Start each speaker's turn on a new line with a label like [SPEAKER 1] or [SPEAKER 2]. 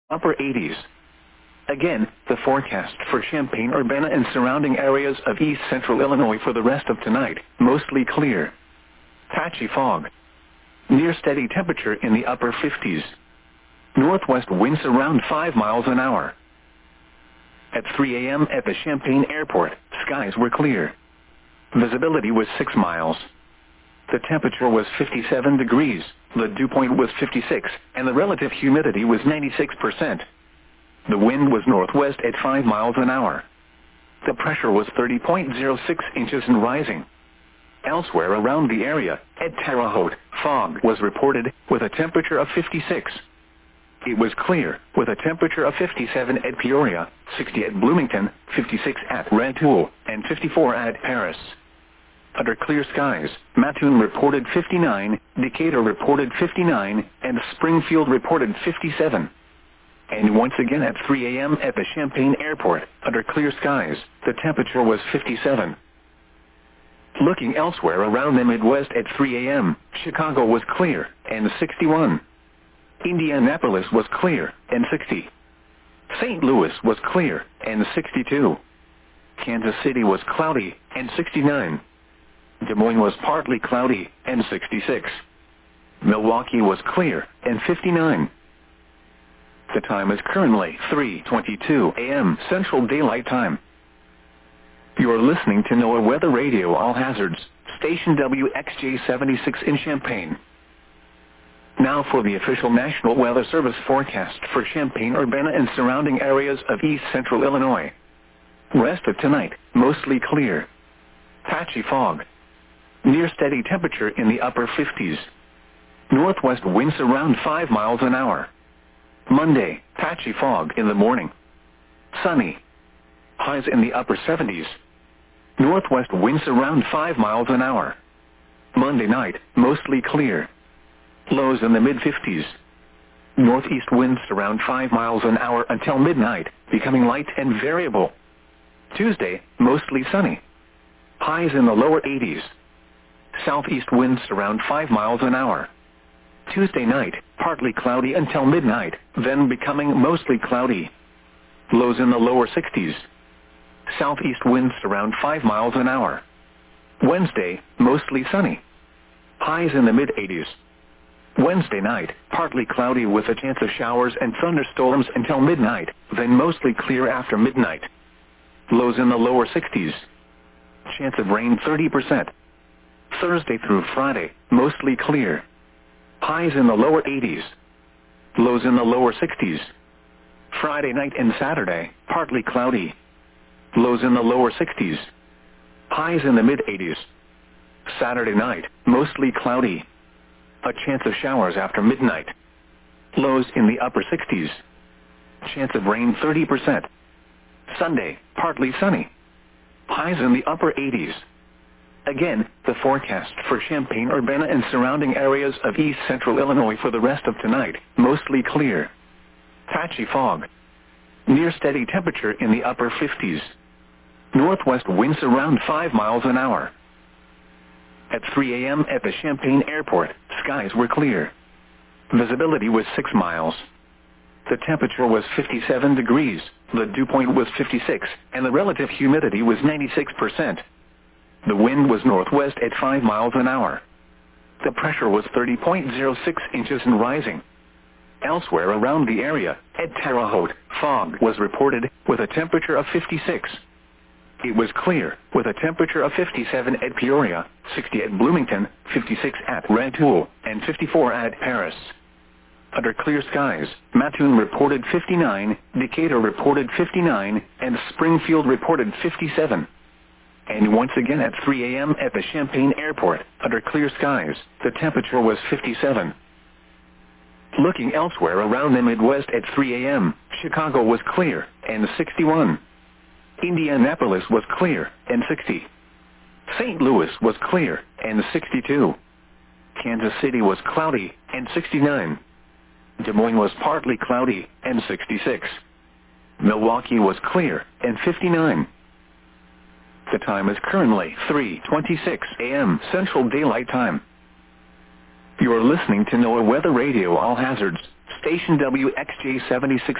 [SPEAKER 1] upper 80s. Again, the forecast for Champaign-Urbana and surrounding areas of east central Illinois for the rest of tonight, mostly clear. Patchy fog. Near steady temperature in the upper 50s. Northwest winds around 5 miles an hour. At 3 a.m. at the Champaign Airport, skies were clear. Visibility was 6 miles. The temperature was 57 degrees, the dew point was 56, and the relative humidity was 96%. The wind was northwest at 5 miles an hour. The pressure was 30.06 inches and rising. Elsewhere around the area, at Terre Haute, fog was reported, with a temperature of 56. It was clear, with a temperature of 57 at Peoria, 60 at Bloomington, 56 at Rantoul, and 54 at Paris. Under clear skies, Mattoon reported 59, Decatur reported 59, and Springfield reported 57. And once again at 3 a.m. at the Champaign Airport, under clear skies, the temperature was 57. Looking elsewhere around the Midwest at 3 a.m., Chicago was clear, and 61. Indianapolis was clear, and 60. St. Louis was clear, and 62. Kansas City was cloudy, and 69. Des Moines was partly cloudy, and 66. Milwaukee was clear, and 59. The time is currently 3:22 a.m. Central Daylight Time. You are listening to NOAA Weather Radio All Hazards, station WXJ-76 in Champaign. Now for the official National Weather Service forecast for Champaign-Urbana and surrounding areas of east central Illinois. Rest of tonight, mostly clear. Patchy fog. Near steady temperature in the upper 50s. Northwest winds around 5 miles an hour. Monday, patchy fog in the morning. Sunny. Highs in the upper 70s. Northwest winds around 5 miles an hour. Monday night, mostly clear. Lows in the mid-50s. Northeast winds around 5 miles an hour until midnight, becoming light and variable. Tuesday, mostly sunny. Highs in the lower 80s. Southeast winds around 5 miles an hour. Tuesday night, partly cloudy until midnight, then becoming mostly cloudy. Lows in the lower 60s. Southeast winds around 5 miles an hour. Wednesday, mostly sunny. Highs in the mid-80s. Wednesday night, partly cloudy with a chance of showers and thunderstorms until midnight, then mostly clear after midnight. Lows in the lower 60s. Chance of rain 30%. Thursday through Friday, mostly clear. Highs in the lower 80s. Lows in the lower 60s. Friday night and Saturday, partly cloudy. Lows in the lower 60s. Highs in the mid-80s. Saturday night, mostly cloudy. A chance of showers after midnight. Lows in the upper 60s. Chance of rain 30%. Sunday, partly sunny. Highs in the upper 80s. Again, the forecast for Champaign-Urbana and surrounding areas of east central Illinois for the rest of tonight, mostly clear. Patchy fog. Near steady temperature in the upper 50s. Northwest winds around 5 miles an hour. At 3 a.m. at the Champaign Airport, skies were clear. Visibility was 6 miles. The temperature was 57 degrees, the dew point was 56, and the relative humidity was 96%. The wind was northwest at 5 miles an hour. The pressure was 30.06 inches and rising. Elsewhere around the area, at Terre Haute, fog was reported, with a temperature of 56. It was clear, with a temperature of 57 at Peoria, 60 at Bloomington, 56 at Rantoul, and 54 at Paris. Under clear skies, Mattoon reported 59, Decatur reported 59, and Springfield reported 57. And once again at 3 a.m. at the Champaign Airport, under clear skies, the temperature was 57. Looking elsewhere around the Midwest at 3 a.m., Chicago was clear, and 61. Indianapolis was clear, and 60. St. Louis was clear, and 62. Kansas City was cloudy, and 69. Des Moines was partly cloudy, and 66. Milwaukee was clear, and 59. The time is currently 3:26 a.m. Central Daylight Time. You are listening to NOAA Weather Radio All Hazards, station WXJ-76